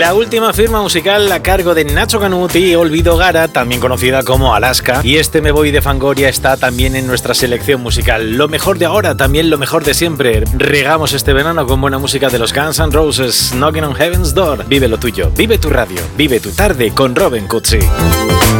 La última firma musical a cargo de Nacho Canut y Olvido Gara, también conocida como Alaska. Y este Me Voy de Fangoria está también en nuestra selección musical. Lo mejor de ahora, también lo mejor de siempre. Regamos este verano con buena música de los Guns N' Roses, Knocking on Heaven's Door. Vive lo tuyo, vive tu radio, vive tu tarde con Robin Cutsi.